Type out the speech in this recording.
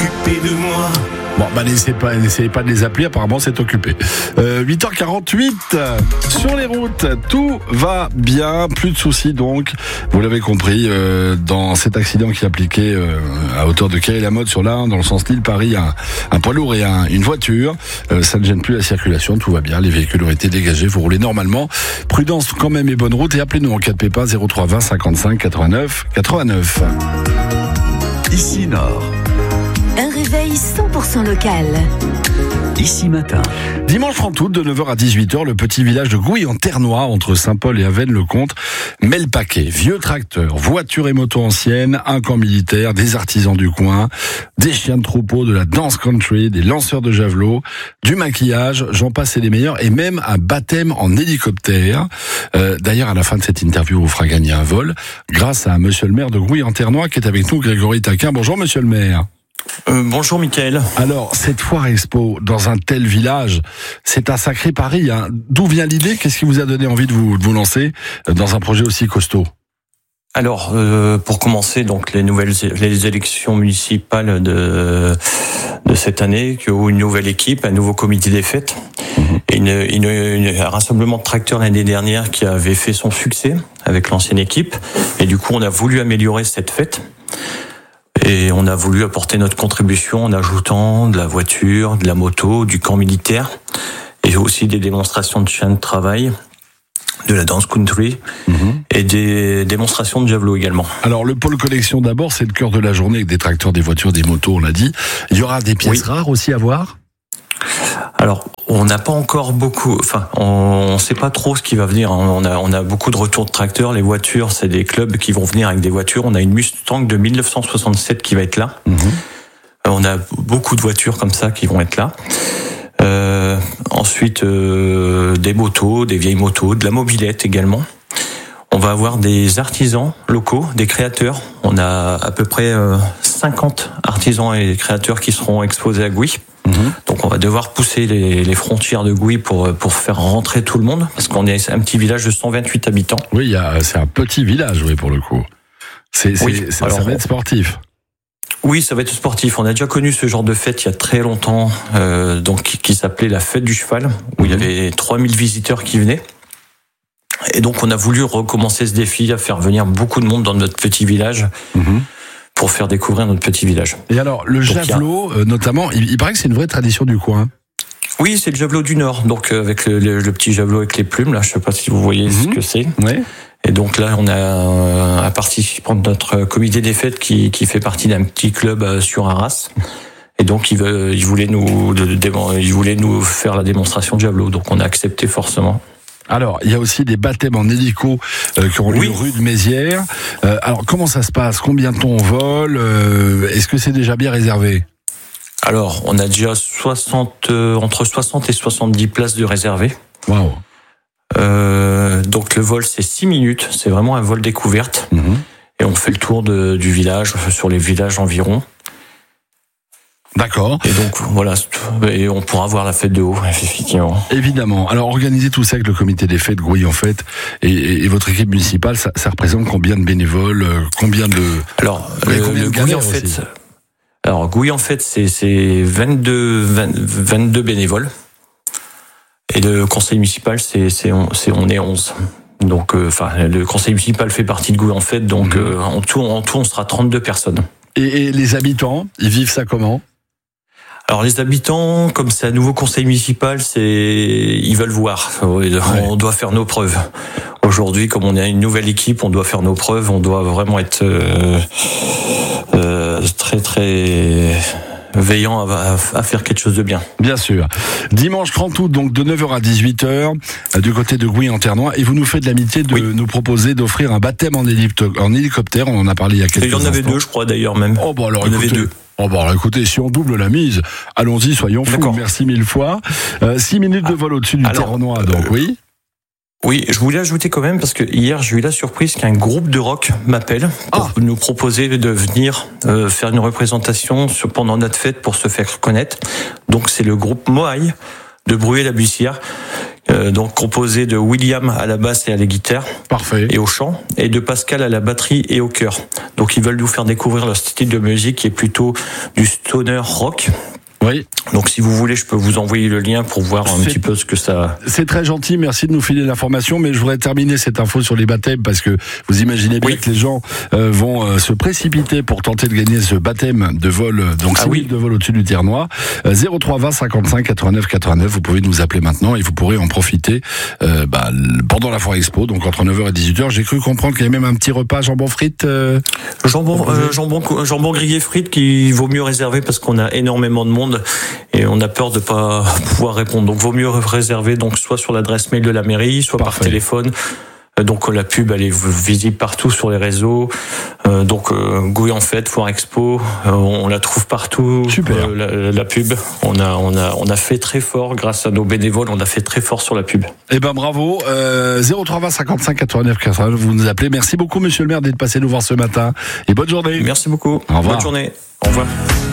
occupé de moi. Bon, n'essayez pas de les appeler, apparemment c'est occupé. 8h48, sur les routes, tout va bien, plus de soucis donc, vous l'avez compris, dans cet accident qui appliquait à hauteur de Quay-la-Motte sur l'Arne, dans le sens Lille-Paris, un poids lourd et une voiture, ça ne gêne plus la circulation, tout va bien, les véhicules ont été dégagés, vous roulez normalement, prudence quand même et bonne route, et appelez-nous en cas de pépin 03 20 55 89 89. Ici Nord. Un réveil 100% local. Ici Matin. Dimanche 30 août, de 9h à 18h, le petit village de Gouy en Ternois, entre Saint-Paul et Avesnes-le-Comte, met le paquet. Vieux tracteurs, voitures et motos anciennes, un camp militaire, des artisans du coin, des chiens de troupeau, de la danse country, des lanceurs de javelot, du maquillage, j'en passe et les meilleurs, et même un baptême en hélicoptère. D'ailleurs, à la fin de cette interview, on vous fera gagner un vol, grâce à monsieur le maire de Gouy en Ternois, qui est avec nous, Grégory Taquin. Bonjour monsieur le maire. Bonjour Mickaël. Alors, cette foire expo dans un tel village, c'est un sacré pari, hein. D'où vient l'idée? Qu'est-ce qui vous a donné envie de vous lancer dans un projet aussi costaud? Alors, pour commencer, donc les élections municipales de cette année, qui ont une nouvelle équipe, un nouveau comité des fêtes, et un rassemblement de tracteurs l'année dernière qui avait fait son succès avec l'ancienne équipe, et du coup on a voulu améliorer cette fête. Et on a voulu apporter notre contribution en ajoutant de la voiture, de la moto, du camp militaire, et aussi des démonstrations de chiens de travail, de la danse country, et des démonstrations de javelot également. Alors le pôle collection d'abord, c'est le cœur de la journée avec des tracteurs, des voitures, des motos, on l'a dit. Il y aura des pièces rares aussi à voir? Alors, on n'a pas encore beaucoup, on sait pas trop ce qui va venir. On a beaucoup de retours de tracteurs. Les voitures, c'est des clubs qui vont venir avec des voitures. On a une Mustang de 1967 qui va être là. On a beaucoup de voitures comme ça qui vont être là. Ensuite, des motos, des vieilles motos, de la mobilette également. On va avoir des artisans locaux, des créateurs. On a à peu près 50 artisans et créateurs qui seront exposés à Gouy. Donc on va devoir pousser les frontières de Gouy pour faire rentrer tout le monde, parce qu'on est un petit village de 128 habitants. Oui, c'est un petit village, oui, pour le coup. Ça va être sportif. Oui, ça va être sportif. On a déjà connu ce genre de fête il y a très longtemps, donc qui s'appelait la fête du cheval, où il y avait 3000 visiteurs qui venaient. Et donc on a voulu recommencer ce défi, à faire venir beaucoup de monde dans notre petit village. Pour faire découvrir notre petit village. Et alors, le javelot, notamment, il paraît que c'est une vraie tradition du coin. Oui, c'est le javelot du Nord, donc avec le petit javelot avec les plumes, là, je sais pas si vous voyez ce que c'est. Ouais. Et donc là, on a un participant de notre comité des fêtes qui fait partie d'un petit club sur Arras. Et donc, il voulait nous faire la démonstration de javelot, donc on a accepté forcément. Alors, il y a aussi des baptêmes en hélico qui ont lieu rue de Mézières. Alors, comment ça se passe? Combien de temps on vole? Est-ce que c'est déjà bien réservé? Alors, on a déjà entre 60 et 70 places de réservées. Waouh. Donc, le vol, c'est 6 minutes. C'est vraiment un vol découverte. Et on fait le tour du village, sur les villages environ. D'accord. Et donc voilà, et on pourra voir la fête de haut, effectivement. Évidemment. Alors organiser tout ça avec le comité des fêtes Gouy en fait et votre équipe municipale, ça représente combien de bénévoles, combien de Gouy en fait. Alors Gouy en fait, c'est 22 bénévoles et le conseil municipal on est 11. Donc le conseil municipal fait partie de Gouy en fait, donc en tout on sera 32 personnes. Et les habitants, ils vivent ça comment? Alors les habitants, comme c'est un nouveau conseil municipal, ils veulent voir. On doit faire nos preuves. Aujourd'hui, comme on est une nouvelle équipe, on doit faire nos preuves. On doit vraiment être très très veillant à faire quelque chose de bien. Bien sûr. Dimanche 30 août, donc de 9h à 18h, du côté de Gouy en Ternois, et vous nous faites l'amitié de nous proposer d'offrir un baptême en hélicoptère. On en a parlé il y a quelques instants. Il y en avait 2, je crois d'ailleurs même. Oh bah alors il y en avait 2. Oh bah écoutez, si on double la mise, allons-y, soyons fous. Merci 1000 fois. 6 minutes de vol au-dessus du Ternois, donc oui. Oui, je voulais ajouter quand même, parce que hier j'ai eu la surprise qu'un groupe de rock m'appelle pour nous proposer de venir faire une représentation pendant notre fête pour se faire connaître. Donc c'est le groupe Moaï de Bruay-la-Bussière donc composé de William à la basse et à la guitare. Parfait. Et au chant, et de Pascal à la batterie et au chœur. Donc ils veulent nous faire découvrir leur style de musique qui est plutôt du stoner rock. Oui. Donc si vous voulez, je peux vous envoyer le lien pour voir un petit peu ce que ça... C'est très gentil, merci de nous filer l'information, mais je voudrais terminer cette info sur les baptêmes parce que vous imaginez bien que les gens vont se précipiter pour tenter de gagner ce baptême de vol, donc 6 000 de vol au-dessus du Tiernois. 03 20 55 89 89, vous pouvez nous appeler maintenant et vous pourrez en profiter pendant la Foire Expo, donc entre 9h et 18h. J'ai cru comprendre qu'il y a même un petit repas jambon frites. Jambon grillé frites qui vaut mieux réserver parce qu'on a énormément de monde et on a peur de pas pouvoir répondre. Donc vaut mieux réserver donc soit sur l'adresse mail de la mairie, soit par téléphone. Donc la pub elle est visible partout sur les réseaux. Donc Gouy en fête, Foire Expo, on la trouve partout. Super. La pub, on a fait très fort grâce à nos bénévoles, on a fait très fort sur la pub. Eh ben bravo. 03 20 55 89 89, vous nous appelez. Merci beaucoup monsieur le maire d'être passé nous voir ce matin et bonne journée. Merci beaucoup. Au revoir. Bonne journée. Au revoir.